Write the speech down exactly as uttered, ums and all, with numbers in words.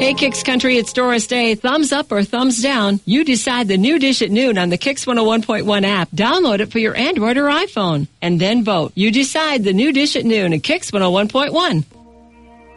Hey, Kicks Country, it's Doris Day. Thumbs up or thumbs down? You decide the new dish at noon on the Kicks one oh one point one app. Download it for your Android or iPhone. And then vote. You decide the new dish at noon at Kicks one oh one point one.